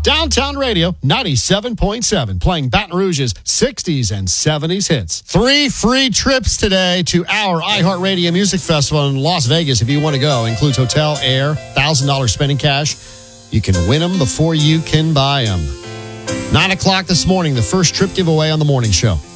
Downtown Radio 97.7, playing Baton Rouge's 60s and 70s hits. 3 free trips today to our iHeartRadio Music Festival in Las Vegas if you want to go. Includes hotel, air, $1,000 spending cash. You can win them before you can buy them. 9 o'clock this morning, the first trip giveaway on the morning show.